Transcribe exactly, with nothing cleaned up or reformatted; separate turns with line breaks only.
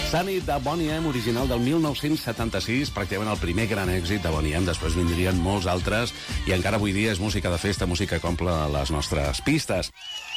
Sunny de Boney M, original del mil nou-cents setanta-sis, pràcticament el primer gran èxit de Boney M. Després vindrien molts altres i encara avui dia és música de festa, música que omple les nostres pistes.